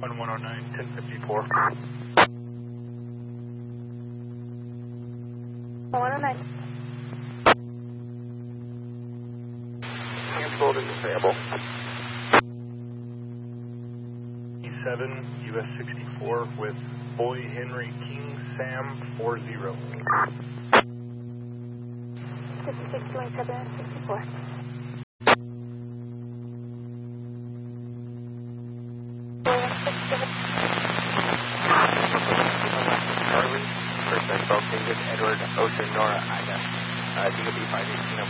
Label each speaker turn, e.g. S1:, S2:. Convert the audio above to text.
S1: 1109, 1054.
S2: 109.
S3: Canceled and disabled.
S1: 7 US 64 with Boy Henry King Sam 40.
S2: 56 doing 764.
S3: Charlie, first located Edward Ocean Nora Ida. DB 518